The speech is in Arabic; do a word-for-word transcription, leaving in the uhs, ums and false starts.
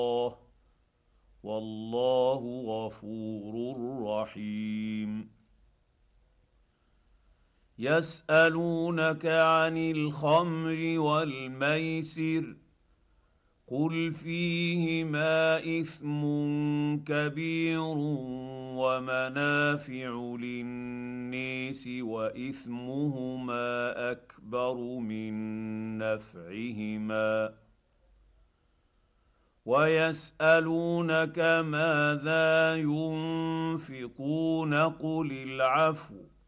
والله غفور رحيم. يسالونك عن الخمر والميسر قل فيهما اثم كبير ومنافع للنيس واثمهما اكبر من نفعهما ويسالونك ماذا ينفقون قل العفو